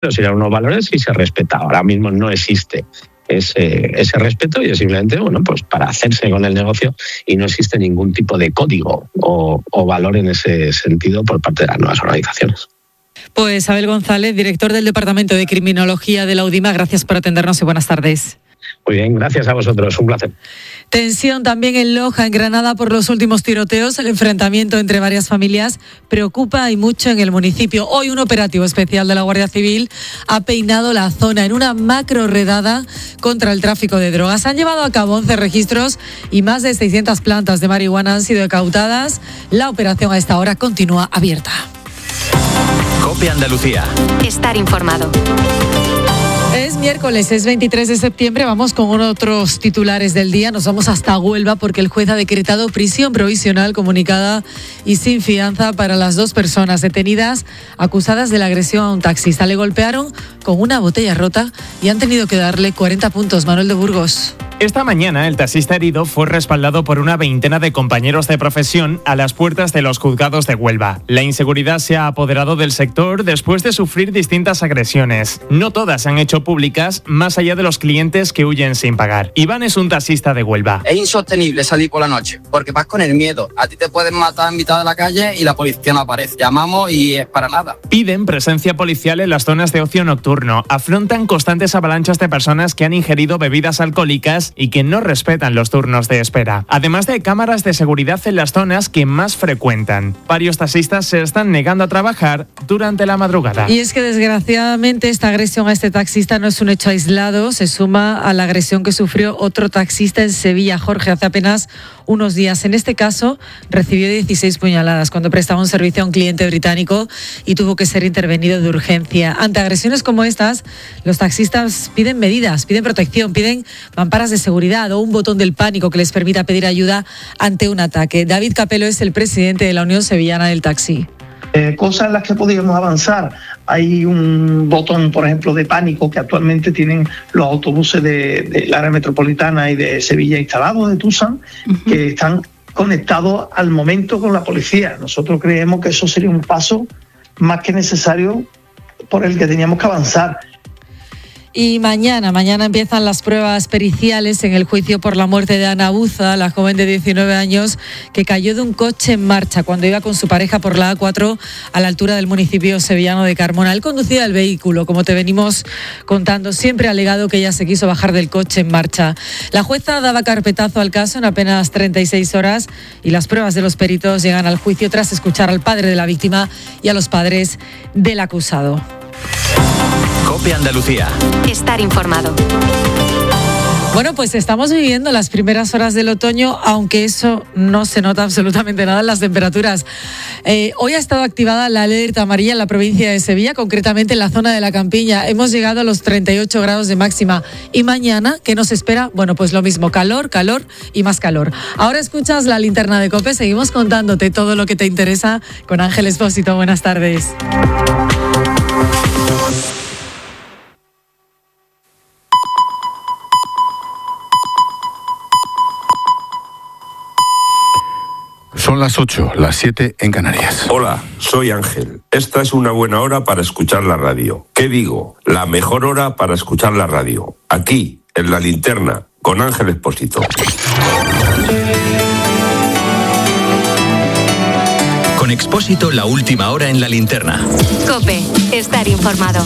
serían unos valores y se respeta. Ahora mismo no existe ese respeto y es simplemente pues para hacerse con el negocio y no existe ningún tipo de código o valor en ese sentido por parte de las nuevas organizaciones. Pues Abel González, director del Departamento de Criminología de la UDIMA, gracias por atendernos y buenas tardes. Muy bien, gracias a vosotros, un placer. Tensión también en Loja, en Granada, por los últimos tiroteos. El enfrentamiento entre varias familias preocupa y mucho en el municipio. Hoy un operativo especial de la Guardia Civil ha peinado la zona en una macro redada contra el tráfico de drogas. Han llevado a cabo 11 registros y más de 600 plantas de marihuana han sido incautadas. La operación a esta hora continúa abierta. COPE Andalucía. Estar informado. Es miércoles, es 23 de septiembre, vamos con otros titulares del día. Nos vamos hasta Huelva porque el juez ha decretado prisión provisional comunicada y sin fianza para las 2 personas detenidas acusadas de la agresión a un taxista. Le golpearon con una botella rota y han tenido que darle 40 puntos. Manuel de Burgos. Esta mañana el taxista herido fue respaldado por una veintena de compañeros de profesión a las puertas de los juzgados de Huelva. La inseguridad se ha apoderado del sector después de sufrir distintas agresiones. No todas se han hecho públicas, más allá de los clientes que huyen sin pagar. Iván es un taxista de Huelva. Es insostenible salir por la noche, porque vas con el miedo. A ti te pueden matar en mitad de la calle y la policía no aparece. Llamamos y es para nada. Piden presencia policial en las zonas de ocio nocturno. Afrontan constantes avalanchas de personas que han ingerido bebidas alcohólicas y que no respetan los turnos de espera. Además de cámaras de seguridad en las zonas que más frecuentan. Varios taxistas se están negando a trabajar durante la madrugada. Y es que desgraciadamente esta agresión a este taxista no es un hecho aislado, se suma a la agresión que sufrió otro taxista en Sevilla, Jorge, hace apenas unos días. En este caso recibió 16 puñaladas cuando prestaba un servicio a un cliente británico y tuvo que ser intervenido de urgencia. Ante agresiones como estas, los taxistas piden medidas, piden protección, piden mamparas de seguridad o un botón del pánico que les permita pedir ayuda ante un ataque. David Capello es el presidente de la Unión Sevillana del Taxi. Cosas en las que podríamos avanzar. Hay un botón, por ejemplo, de pánico que actualmente tienen los autobuses del área metropolitana y de Sevilla instalados, de Tusan, que están conectados al momento con la policía. Nosotros creemos que eso sería un paso más que necesario por el que teníamos que avanzar. Y mañana empiezan las pruebas periciales en el juicio por la muerte de Ana Buza, la joven de 19 años que cayó de un coche en marcha cuando iba con su pareja por la A4 a la altura del municipio sevillano de Carmona. Él conducía el vehículo, como te venimos contando, siempre ha alegado que ella se quiso bajar del coche en marcha. La jueza daba carpetazo al caso en apenas 36 horas y las pruebas de los peritos llegan al juicio tras escuchar al padre de la víctima y a los padres del acusado. COPE Andalucía. Estar informado. Bueno, pues estamos viviendo las primeras horas del otoño, aunque eso no se nota absolutamente nada en las temperaturas. Hoy ha estado activada la alerta amarilla en la provincia de Sevilla, concretamente en la zona de la Campiña. Hemos llegado a los 38 grados de máxima. Y mañana, ¿qué nos espera? Bueno, pues lo mismo, calor y más calor. Ahora escuchas la linterna de COPE, seguimos contándote todo lo que te interesa con Ángel Espósito. Buenas tardes. Son las 8, las 7 en Canarias. Hola, soy Ángel. Esta es una buena hora para escuchar la radio. ¿Qué digo? La mejor hora para escuchar la radio. Aquí, en La Linterna, con Ángel Espósito. Con Expósito, la última hora en La Linterna. COPE, estar informado.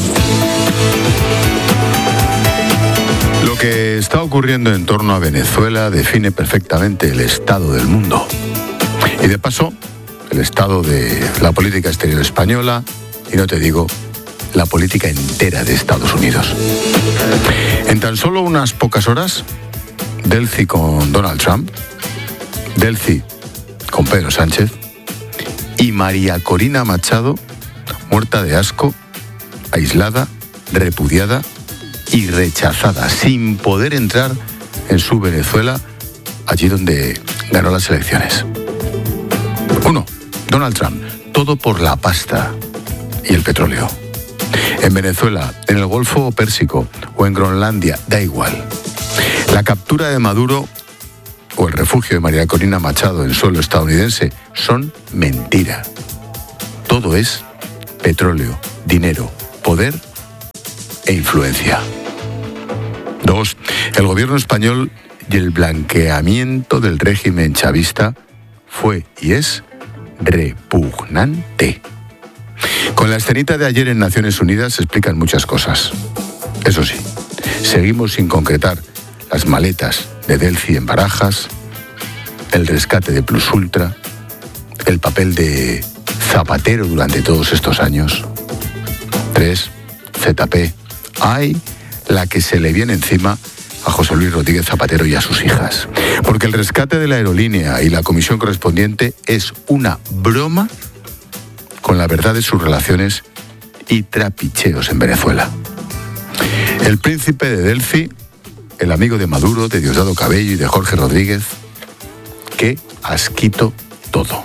Lo que está ocurriendo en torno a Venezuela define perfectamente el estado del mundo. Y de paso, el estado de la política exterior española, y no te digo, la política entera de Estados Unidos. En tan solo unas pocas horas, Delcy con Donald Trump, Delcy con Pedro Sánchez y María Corina Machado, muerta de asco, aislada, repudiada y rechazada, sin poder entrar en su Venezuela, allí donde ganó las elecciones. 1. Donald Trump, todo por la pasta y el petróleo. En Venezuela, en el Golfo Pérsico o en Groenlandia, da igual. La captura de Maduro o el refugio de María Corina Machado en suelo estadounidense son mentira. Todo es petróleo, dinero, poder e influencia. 2. El gobierno español y el blanqueamiento del régimen chavista fue y es repugnante. Con la escenita de ayer en Naciones Unidas se explican muchas cosas. Eso sí, seguimos sin concretar las maletas de Delcy en Barajas, el rescate de Plus Ultra, el papel de Zapatero durante todos estos años. 3. ZP. Ay, la que se le viene encima a José Luis Rodríguez Zapatero y a sus hijas. Porque el rescate de la aerolínea y la comisión correspondiente es una broma con la verdad de sus relaciones y trapicheos en Venezuela. El príncipe de Delcy, el amigo de Maduro, de Diosdado Cabello y de Jorge Rodríguez, qué asquito todo.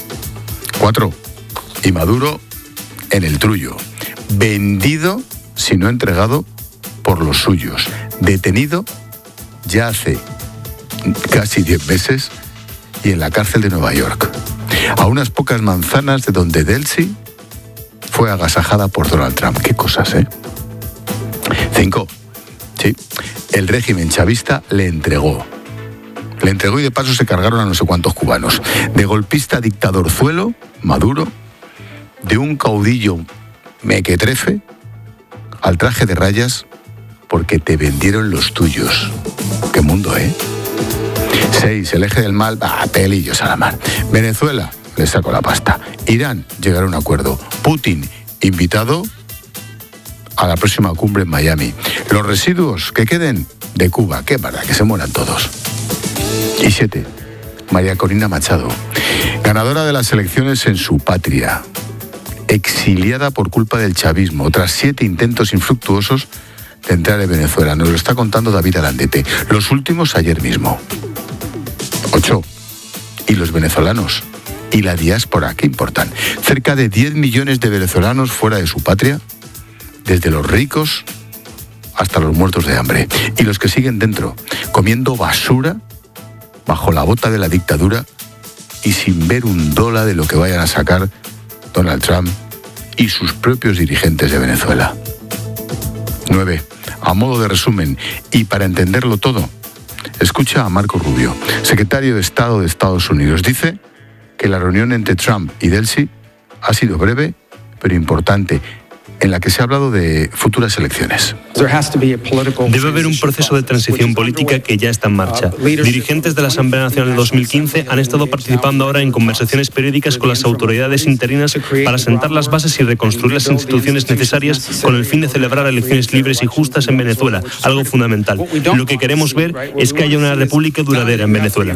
4. Y Maduro en el trullo, vendido, si no entregado, por los suyos, detenido ya hace casi 10 meses y en la cárcel de Nueva York, a unas pocas manzanas de donde Delcy fue agasajada por Donald Trump. Qué cosas, ¿eh? 5. Sí, el régimen chavista le entregó y de paso se cargaron a no sé cuántos cubanos. De golpista dictadorzuelo, Maduro, de un caudillo mequetrefe al traje de rayas porque te vendieron los tuyos. Qué mundo, ¿eh? 6. El eje del mal, pelillos a la mar. Venezuela, le sacó la pasta. Irán, llegará a un acuerdo. Putin, invitado a la próxima cumbre en Miami. Los residuos que queden de Cuba, qué verdad, que se mueran todos. Y 7. María Corina Machado, ganadora de las elecciones en su patria, exiliada por culpa del chavismo, tras 7 intentos infructuosos de entrar en Venezuela. Nos lo está contando David Arandete. Los últimos ayer mismo. 8. Y los venezolanos y la diáspora, ¿qué importan? Cerca de 10 millones de venezolanos fuera de su patria, desde los ricos hasta los muertos de hambre. Y los que siguen dentro, comiendo basura bajo la bota de la dictadura y sin ver un dólar de lo que vayan a sacar Donald Trump y sus propios dirigentes de Venezuela. 9. A modo de resumen, y para entenderlo todo, escucha a Marco Rubio, secretario de Estado de Estados Unidos. Dice que la reunión entre Trump y Delcy ha sido breve, pero importante, en la que se ha hablado de futuras elecciones. Debe haber un proceso de transición política que ya está en marcha. Dirigentes de la Asamblea Nacional de 2015 han estado participando ahora en conversaciones periódicas con las autoridades interinas para sentar las bases y reconstruir las instituciones necesarias con el fin de celebrar elecciones libres y justas en Venezuela, algo fundamental. Lo que queremos ver es que haya una república duradera en Venezuela.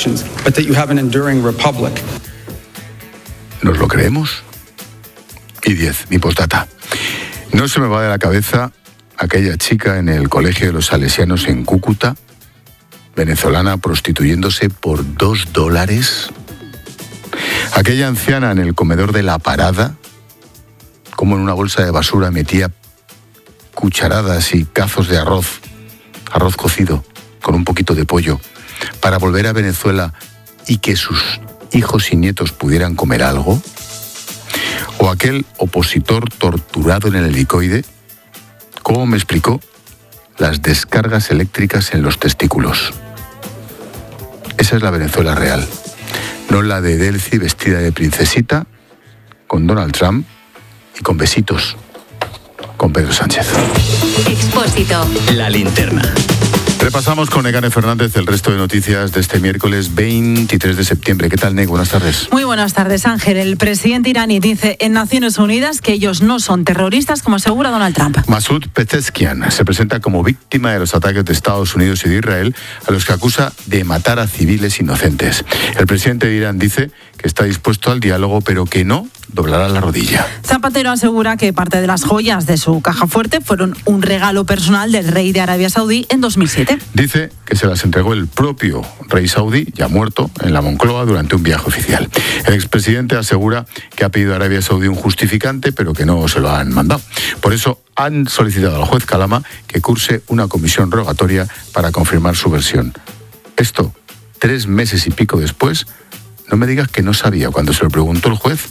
¿Nos lo creemos? Y 10, mi postdata. No se me va de la cabeza aquella chica en el colegio de los salesianos en Cúcuta, venezolana prostituyéndose por $2. Aquella anciana en el comedor de La Parada, como en una bolsa de basura metía cucharadas y cazos de arroz cocido, con un poquito de pollo, para volver a Venezuela y que sus hijos y nietos pudieran comer algo. O aquel opositor torturado en el helicoide, ¿cómo me explicó las descargas eléctricas en los testículos? Esa es la Venezuela real, no la de Delcy vestida de princesita, con Donald Trump y con besitos con Pedro Sánchez. Expósito. La linterna. Repasamos con Negane Fernández el resto de noticias de este miércoles 23 de septiembre. ¿Qué tal, Neg? Buenas tardes. Muy buenas tardes, Ángel. El presidente iraní dice en Naciones Unidas que ellos no son terroristas, como asegura Donald Trump. Masoud Pezeshkian se presenta como víctima de los ataques de Estados Unidos y de Israel, a los que acusa de matar a civiles inocentes. El presidente de Irán dice que está dispuesto al diálogo, pero que no doblará la rodilla. Zapatero asegura que parte de las joyas de su caja fuerte fueron un regalo personal del rey de Arabia Saudí en 2007. Dice que se las entregó el propio rey saudí, ya muerto, en la Moncloa durante un viaje oficial. El expresidente asegura que ha pedido a Arabia Saudí un justificante, pero que no se lo han mandado. Por eso han solicitado al juez Calama que curse una comisión rogatoria para confirmar su versión. Esto, 3 meses y pico después, no me digas que no sabía cuando se lo preguntó el juez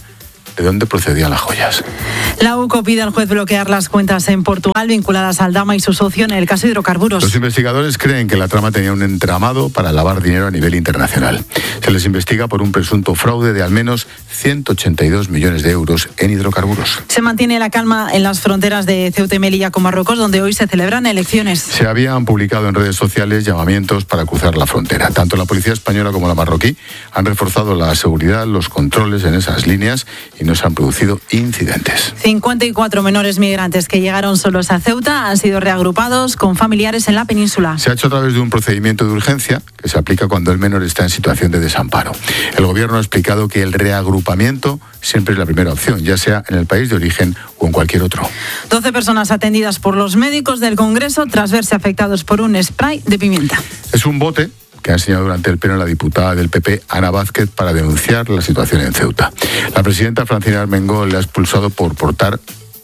de dónde procedían las joyas. La UCO pide al juez bloquear las cuentas en Portugal vinculadas al Dama y su socio en el caso de hidrocarburos. Los investigadores creen que la trama tenía un entramado para lavar dinero a nivel internacional. Se les investiga por un presunto fraude de al menos 182 millones de euros en hidrocarburos. Se mantiene la calma en las fronteras de Ceuta y Melilla con Marruecos, donde hoy se celebran elecciones. Se habían publicado en redes sociales llamamientos para cruzar la frontera. Tanto la policía española como la marroquí han reforzado la seguridad, los controles en esas líneas y no se han producido incidentes. 54 menores migrantes que llegaron solos a Ceuta han sido reagrupados con familiares en la península. Se ha hecho a través de un procedimiento de urgencia que se aplica cuando el menor está en situación de desamparo. El gobierno ha explicado que el reagrupamiento siempre es la primera opción, ya sea en el país de origen o en cualquier otro. 12 personas atendidas por los médicos del Congreso tras verse afectados por un spray de pimienta. Es un bote que ha enseñado durante el pleno la diputada del PP, Ana Vázquez, para denunciar la situación en Ceuta. La presidenta Francina Armengol le ha expulsado por portar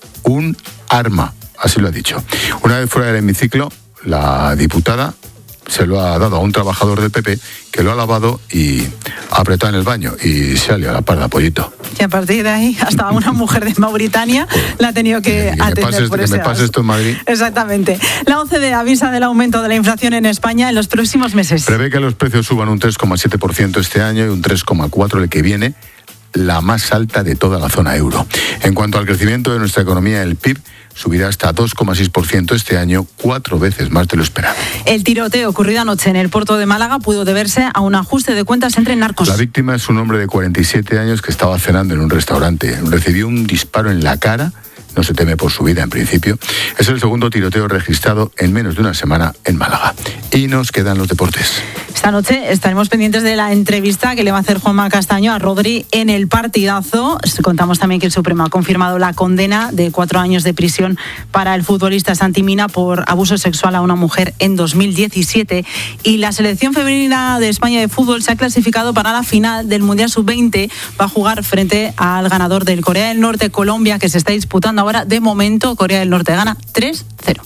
un arma, así lo ha dicho. Una vez fuera del hemiciclo, la diputada se lo ha dado a un trabajador del PP que lo ha lavado y ha apretado en el baño y se ha liado la parda, pollito. Y a partir de ahí, hasta una mujer de Mauritania la ha tenido que atender por ese me pase esto en Madrid. Exactamente. La OCDE avisa del aumento de la inflación en España en los próximos meses. Prevé que los precios suban un 3,7% este año y un 3,4% el que viene, la más alta de toda la zona euro. En cuanto al crecimiento de nuestra economía, el PIB subirá hasta 2,6% este año, 4 veces más de lo esperado. El tiroteo ocurrido anoche en el puerto de Málaga pudo deberse a un ajuste de cuentas entre narcos. La víctima es un hombre de 47 años que estaba cenando en un restaurante. Recibió un disparo en la cara. No se teme por su vida, en principio. Es el segundo tiroteo registrado en menos de una semana en Málaga. Y nos quedan los deportes. Esta noche estaremos pendientes de la entrevista que le va a hacer Juanma Castaño a Rodri en el partidazo. Contamos también que el Supremo ha confirmado la condena de 4 años de prisión para el futbolista Santi Mina por abuso sexual a una mujer en 2017. Y la selección femenina de España de fútbol se ha clasificado para la final del Mundial Sub-20. Va a jugar frente al ganador del Corea del Norte, Colombia, que se está disputando ahora. De momento, Corea del Norte gana 3-0.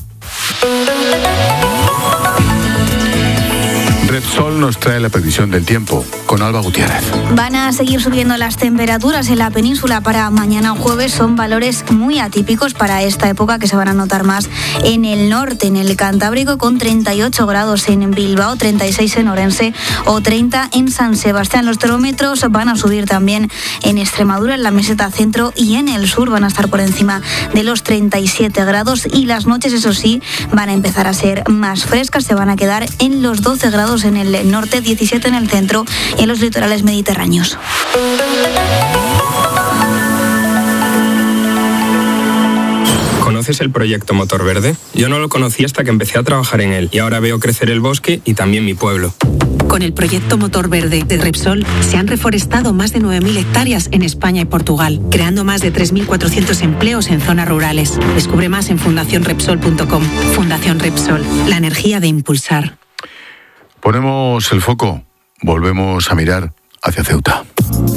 Repsol nos trae la previsión del tiempo con Alba Gutiérrez. Van a seguir subiendo las temperaturas en la península para mañana jueves. Son valores muy atípicos para esta época que se van a notar más en el norte, en el Cantábrico, con 38 grados en Bilbao, 36 en Orense o 30 en San Sebastián. Los termómetros van a subir también en Extremadura, en la meseta centro y en el sur. Van a estar por encima de los 37 grados y las noches, eso sí, van a empezar a ser más frescas. Se van a quedar en los 12 grados en el norte, 17 en el centro y en los litorales mediterráneos. ¿Conoces el proyecto Motor Verde? Yo no lo conocí hasta que empecé a trabajar en él y ahora veo crecer el bosque y también mi pueblo. Con el proyecto Motor Verde de Repsol se han reforestado más de 9.000 hectáreas en España y Portugal, creando más de 3.400 empleos en zonas rurales. Descubre más en fundacionrepsol.com. Fundación Repsol, la energía de impulsar. Ponemos el foco, volvemos a mirar hacia Ceuta.